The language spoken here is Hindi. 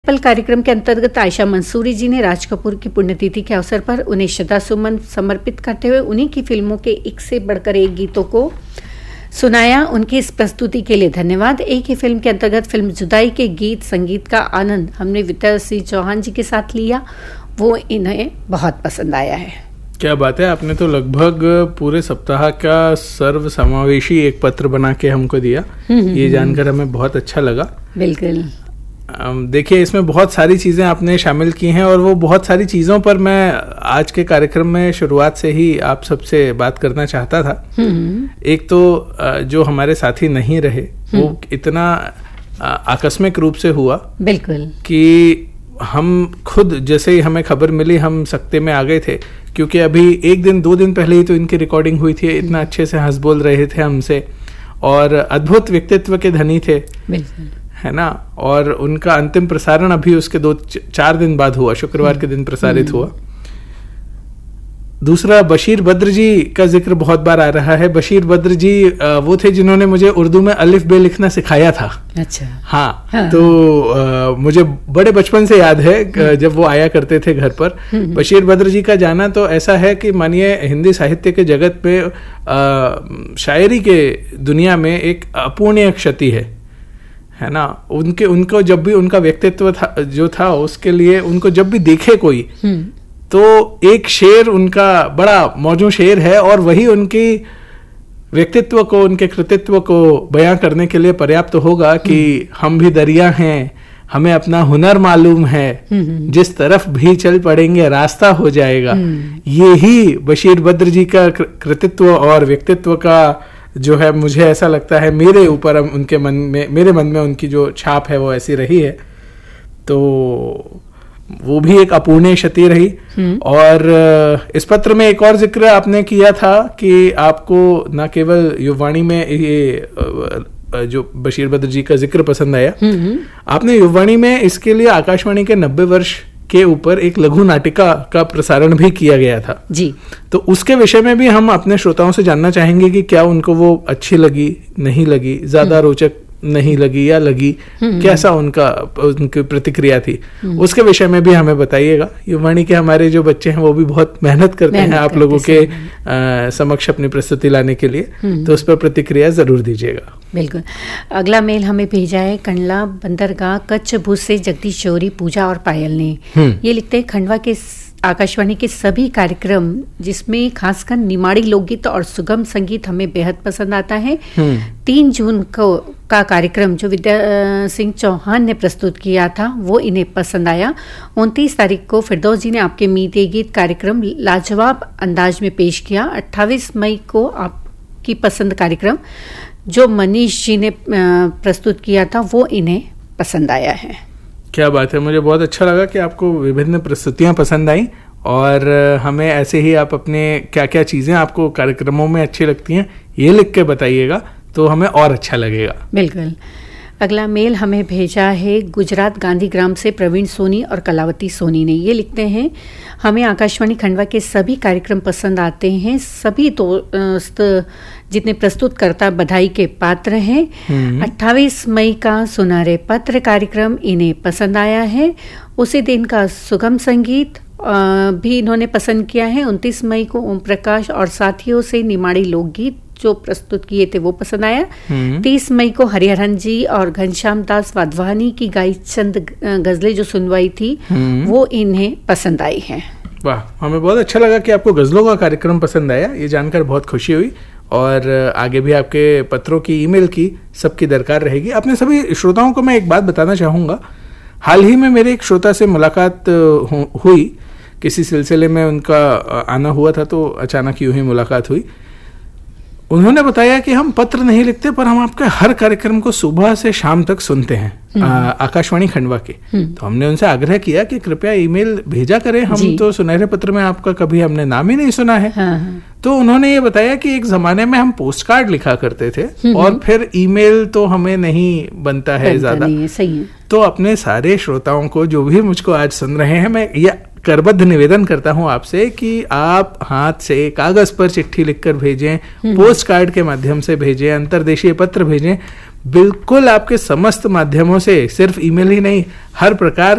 पल कार्यक्रम के अंतर्गत आयशा मंसूरी जी ने राज कपूर की पुण्यतिथि के अवसर पर उन्हें श्रद्धासुमन समर्पित करते हुए उन्हीं की फिल्मों के एक से बढ़कर एक गीतों को सुनाया। उनकी इस प्रस्तुति के लिए धन्यवाद। एक ही फिल्म के अंतर्गत फिल्म जुदाई के गीत संगीत का आनंद हमने विद्या सिंह चौहान जी के साथ लिया, वो इन्हें बहुत पसंद आया है। क्या बात है, आपने तो लगभग पूरे सप्ताह का सर्व समावेशी एक पत्र बना के हमको दिया। ये जानकर हमें बहुत अच्छा लगा। बिल्कुल। देखिए, इसमें बहुत सारी चीज़ें आपने शामिल की हैं और वो बहुत सारी चीज़ों पर मैं आज के कार्यक्रम में शुरुआत से ही आप सबसे बात करना चाहता था। एक तो जो हमारे साथी नहीं रहे वो इतना आकस्मिक रूप से हुआ, बिल्कुल, कि हम खुद जैसे ही हमें खबर मिली हम सकते में आ गए थे, क्योंकि अभी 1 दिन 2 दिन पहले ही तो इनकी रिकॉर्डिंग हुई थी। इतना अच्छे से हंस बोल रहे थे हमसे और अद्भुत व्यक्तित्व के धनी थे, है ना। और उनका अंतिम प्रसारण अभी उसके 2-4 दिन बाद हुआ, शुक्रवार के दिन प्रसारित हुआ। दूसरा, बशीर बद्र जी का जिक्र बहुत बार आ रहा है। बशीर बद्र जी वो थे जिन्होंने मुझे उर्दू में अलिफ बे लिखना सिखाया था। अच्छा। हाँ। तो मुझे बड़े बचपन से याद है जब वो आया करते थे घर पर। बशीर बद्र जी का जाना तो ऐसा है कि मानिए हिंदी साहित्य के जगत पे शायरी के दुनिया में एक अपूर्णीय क्षति है ना। उनको जब भी उनका व्यक्तित्व जो था उसके लिए उनको जब भी देखे कोई तो एक शेर उनका बड़ा मौजूद शेर है और वही उनकी व्यक्तित्व को, उनके कृतित्व को बयां करने के लिए पर्याप्त होगा कि हम भी दरिया हैं, हमें अपना हुनर मालूम है, जिस तरफ भी चल पड़ेंगे रास्ता हो जाएगा। यही बशीर बद्र जी का कृतित्व और व्यक्तित्व का जो है, मुझे ऐसा लगता है मेरे ऊपर उनके मन में, मेरे मन में उनकी जो छाप है वो ऐसी रही है। तो वो भी एक अपूर्णीय क्षति रही। और इस पत्र में एक और जिक्र आपने किया था कि आपको न केवल युववाणी में ये जो बशीर बद्र जी का जिक्र पसंद आया, आपने युववाणी में इसके लिए आकाशवाणी के 90 वर्ष के ऊपर एक लघु नाटिका का प्रसारण भी किया गया था जी। तो उसके विषय में भी हम अपने श्रोताओं से जानना चाहेंगे कि क्या उनको वो अच्छी लगी, नहीं लगी, ज्यादा रोचक नहीं लगी या लगी, कैसा उनकी प्रतिक्रिया थी, उसके विषय में भी हमें बताइएगा। युवाणी के हमारे जो बच्चे हैं वो भी बहुत मेहनत करते हैं आप लोगों के समक्ष अपनी प्रस्तुति लाने के लिए, तो उस पर प्रतिक्रिया जरूर दीजिएगा। बिल्कुल। अगला मेल हमें भेजा है कंडला बंदरगाह कच्छ भुज से जगदीश चौरी, पूजा और पायल ने। ये लिखते हैं, खंडवा के आकाशवाणी के सभी कार्यक्रम जिसमें खासकर निमाड़ी लोकगीत और सुगम संगीत हमें बेहद पसंद आता है। 3 जून का कार्यक्रम जो विद्या सिंह चौहान ने प्रस्तुत किया था वो इन्हें पसंद आया। 29 तारीख को फिरदौस जी ने आपके मीते गीत कार्यक्रम लाजवाब अंदाज में पेश किया। 28 मई को आपकी पसंद कार्यक्रम जो मनीष जी ने प्रस्तुत किया था वो इन्हें पसंद आया है। क्या बात है, मुझे बहुत अच्छा लगा कि आपको विभिन्न प्रस्तुतियां पसंद आई और हमें ऐसे ही आप अपने क्या क्या चीज़ें आपको कार्यक्रमों में अच्छी लगती हैं ये लिख के बताइएगा तो हमें और अच्छा लगेगा। बिल्कुल। अगला मेल हमें भेजा है गुजरात गांधीग्राम से प्रवीण सोनी और कलावती सोनी ने। ये लिखते हैं, हमें आकाशवाणी खंडवा के सभी कार्यक्रम पसंद आते हैं। सभी दोस्त जितने प्रस्तुतकर्ता बधाई के पात्र हैं। 28 मई का सुनहरे पत्र कार्यक्रम इन्हें पसंद आया है। उसी दिन का सुगम संगीत भी इन्होंने पसंद किया है। 29 मई को ओम प्रकाश और साथियों से निमाड़ी लोकगीत जो प्रस्तुत किए थे वो पसंद आया। 30 मई को हरिहरन जी और घनश्याम दास वाधवानी की गाई चंद गजलें जो सुनवाई थी वो इन्हें पसंद आई है। वाह, हमें बहुत अच्छा लगा कि आपको गजलों का कार्यक्रम पसंद आया, ये जानकर बहुत खुशी हुई। और आगे भी आपके पत्रों की, ईमेल की सबकी दरकार रहेगी। अपने सभी श्रोताओं को मैं एक बात बताना चाहूँगा। हाल ही में मेरे एक श्रोता से मुलाकात हुई, किसी सिलसिले में उनका आना हुआ था तो अचानक यूं ही मुलाकात हुई। उन्होंने बताया कि हम पत्र नहीं लिखते पर हम आपके हर कार्यक्रम को सुबह से शाम तक सुनते हैं आकाशवाणी खंडवा के। तो हमने उनसे आग्रह किया कि कृपया ईमेल भेजा करें, हम तो सुनहरे पत्र में आपका कभी हमने नाम ही नहीं सुना है। तो उन्होंने ये बताया कि एक जमाने में हम पोस्ट कार्ड लिखा करते थे और फिर ईमेल तो हमें नहीं बनता है ज्यादा। तो अपने सारे श्रोताओं को जो भी मुझको आज सुन रहे हैं, मैं ये करबद्ध निवेदन करता हूं आपसे कि आप हाथ से कागज पर चिट्ठी लिखकर भेजें, पोस्ट कार्ड के माध्यम से भेजें, अंतर्देशीय पत्र भेजें। बिल्कुल आपके समस्त माध्यमों से, सिर्फ ईमेल ही नहीं, हर प्रकार